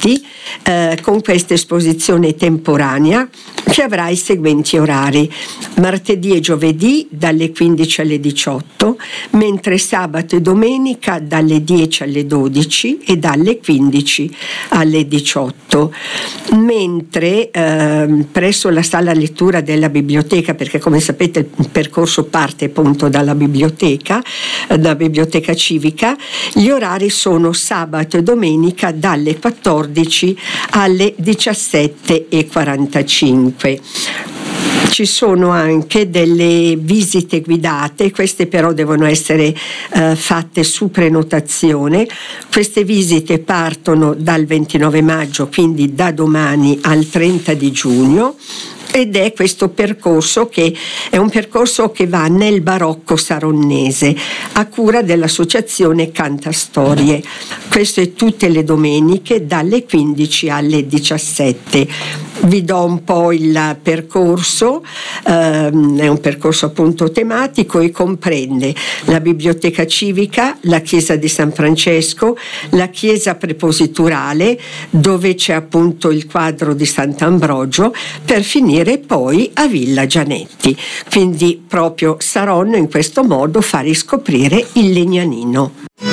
Gianetti, con questa esposizione temporanea che avrà i seguenti orari: martedì e giovedì dalle 15 alle 18, mentre sabato e domenica dalle 10 alle 12 e dalle 15 alle 18. Mentre presso la sala lettura della biblioteca, perché come sapete il percorso parte appunto dalla biblioteca civica, gli orari sono sabato e domenica dalle 14 alle 17:45. Ci sono anche delle visite guidate, queste però devono essere fatte su prenotazione. Queste visite partono dal 29 maggio, quindi da domani al 30 di giugno. Ed è questo percorso che è un percorso che va nel barocco saronnese a cura dell'associazione Cantastorie. Questo è tutte le domeniche dalle 15 alle 17. Vi do un po' il percorso, è un percorso appunto tematico e comprende la biblioteca civica, la chiesa di San Francesco, la chiesa prepositurale dove c'è appunto il quadro di Sant'Ambrogio, per finire poi a Villa Gianetti. Quindi proprio Saronno in questo modo fa riscoprire il Legnanino.